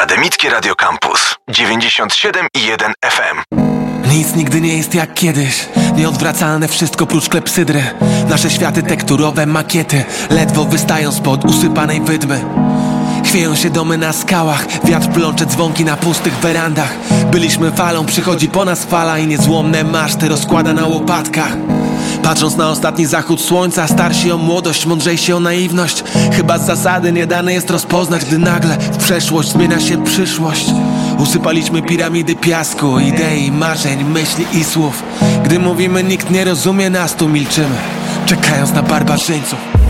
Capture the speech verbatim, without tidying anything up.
Akademickie Radio Campus dziewięćdziesiąt siedem i jeden F M. Nic nigdy nie jest jak kiedyś. Nieodwracalne wszystko prócz klepsydry. Nasze światy tekturowe makiety ledwo wystają spod usypanej wydmy. Chwieją się domy na skałach, wiatr plącze dzwonki na pustych werandach. Byliśmy falą, przychodzi po nas fala i niezłomne maszty rozkłada na łopatkach. Patrząc na ostatni zachód słońca, starsi o młodość, mądrzejsi o naiwność. Chyba z zasady nie dane jest rozpoznać, gdy nagle w przeszłość zmienia się przyszłość. Usypaliśmy piramidy piasku, idei, marzeń, myśli i słów. Gdy mówimy, nikt nie rozumie nas, tu milczymy, czekając na barbarzyńców.